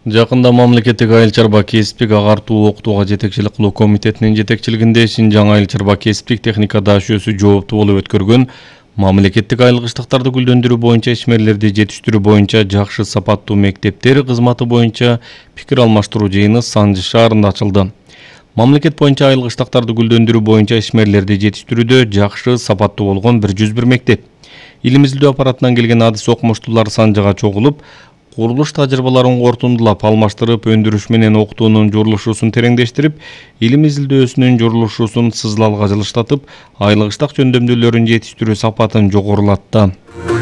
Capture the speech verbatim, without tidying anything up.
Жакында мамлекеттик айыл чарба кесиптик агартуу окутууга жетекчилик кылуу комитетинин жетекчилигинде Шинжаң айыл чарба кесиптик техника дашөөсү жооптуу болуп өткөргөн мамлекеттик айылгычтыктарды гүлдөндүрүү боюнча ишмерлерди жетиштирүү боюнча жакшы сапаттуу мектептер кызматы боюнча пикир алмаштыруу жыйыны Санжы шаарында ачылды. Мамлекет боюнча айылгычтыктарды гүлдөндүрүү боюнча ишмерлерди жетиштирүүдө жакшы сапаттуу болгон бир жүз бир мектеп. Илим изилдөө аппаратынан келген адис окумуштуулар Санжыга чогулуп, курулуш тажрыйбаларын кортундулап алмаштырып, өндүрүш менен окутуунун журулушуусун тереңдештирип, илим изилдөөсүнүн журулушуусун сызылалга жылыштатып, айылгычтык жөндөмдүүлөрүн жетиштирүү сапатын жогорулатты.